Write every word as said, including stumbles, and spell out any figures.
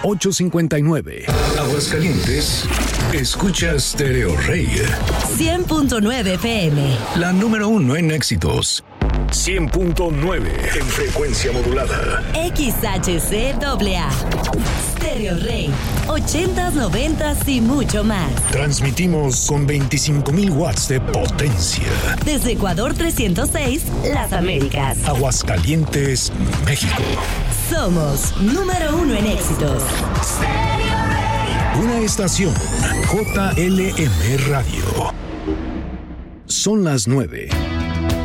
ocho cinco nueve. Aguascalientes, escucha Stereo Rey. cien punto nueve F M. La número uno en éxitos. cien punto nueve en frecuencia modulada. X H C A A. Stereo Rey. ochentas, noventas y mucho más. Transmitimos con veinticinco mil watts de potencia. Desde Ecuador trescientos seis, Las Américas. Aguascalientes, México. Somos número uno en éxitos. Una estación J L M Radio. Son las nueve.